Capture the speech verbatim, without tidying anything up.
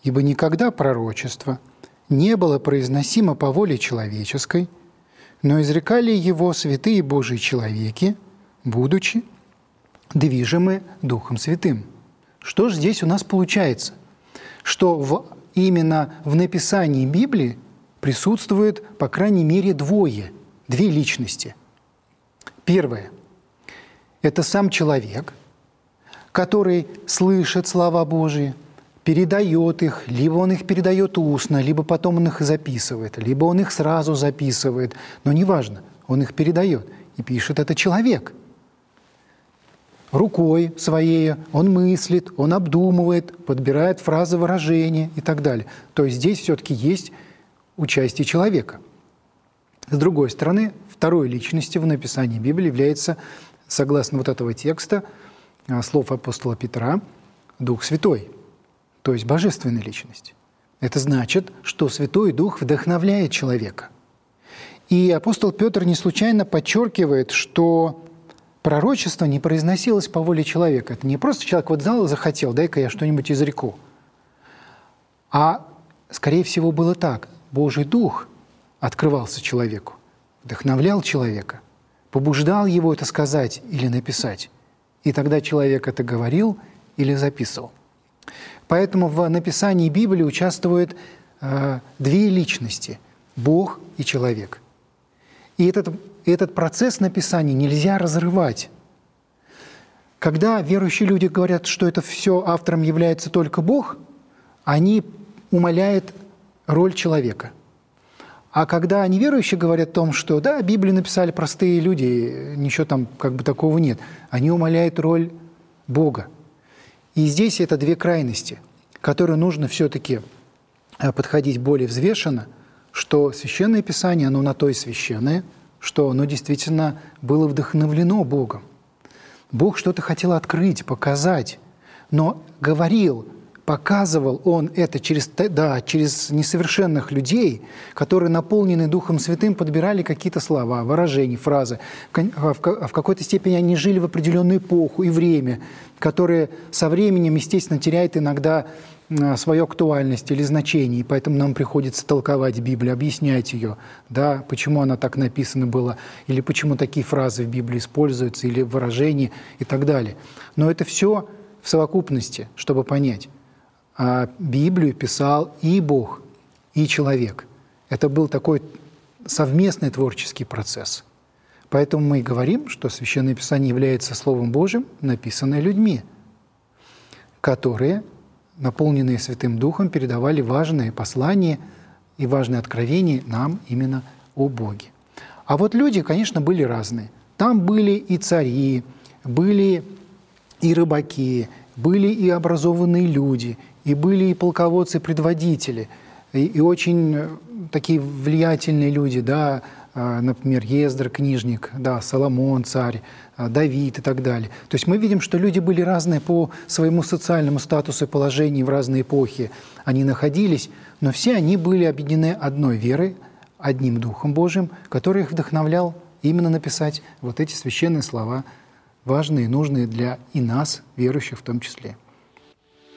Ибо никогда пророчество не было произносимо по воле человеческой, но изрекали его святые Божьи человеки, будучи движимы Духом Святым». Что же здесь у нас получается? Что в, именно в написании Библии присутствует, по крайней мере, двое, две личности. Первое – это сам человек, который слышит слова Божьи, передает их, либо он их передает устно, либо потом он их записывает, либо он их сразу записывает, но неважно, он их передает, и пишет это человек. Рукой своей он мыслит, он обдумывает, подбирает фразы, выражения и так далее. То есть здесь все-таки есть участие человека. С другой стороны, второй личностью в написании Библии является, согласно вот этого текста, слов апостола Петра, Дух Святой, то есть божественная личность. Это значит, что Святой Дух вдохновляет человека. И апостол Петр не случайно подчеркивает, что пророчество не произносилось по воле человека. Это не просто человек вот знал и захотел, дай-ка я что-нибудь изреку. А, скорее всего, было так. Божий Дух открывался человеку, вдохновлял человека, побуждал его это сказать или написать. И тогда человек это говорил или записывал. Поэтому в написании Библии участвуют э, две личности – Бог и человек. И этот, этот процесс написания нельзя разрывать. Когда верующие люди говорят, что это все автором является только Бог, они умаляют роль человека. А когда неверующие говорят о том, что да, Библию написали простые люди, ничего там как бы такого нет, они умаляют роль Бога. И здесь это две крайности, которые нужно все-таки подходить более взвешенно, что Священное Писание, оно на то и священное, что оно действительно было вдохновлено Богом. Бог что-то хотел открыть, показать, но говорил, показывал Он это через, да, через несовершенных людей, которые, наполненные Духом Святым, подбирали какие-то слова, выражения, фразы. В какой-то степени они жили в определенную эпоху и время, которое со временем, естественно, теряет иногда свою актуальность или значение, и поэтому нам приходится толковать Библию, объяснять ее, да, почему она так написана была, или почему такие фразы в Библии используются, или выражения и так далее. Но это все в совокупности, чтобы понять. А Библию писал и Бог, и человек. Это был такой совместный творческий процесс. Поэтому мы и говорим, что Священное Писание является Словом Божьим, написанное людьми, которые, наполненные Святым Духом, передавали важные послания и важные откровения нам именно о Боге. А вот люди, конечно, были разные. Там были и цари, были и рыбаки, были и образованные люди, и были и полководцы, предводители, и, и очень такие влиятельные люди, да, например, Ездра, книжник, да, Соломон, царь, Давид и так далее. То есть мы видим, что люди были разные по своему социальному статусу и положению в разные эпохи. Они находились, но все они были объединены одной верой, одним Духом Божьим, который их вдохновлял именно написать вот эти священные слова, важные и нужные для и нас, верующих в том числе.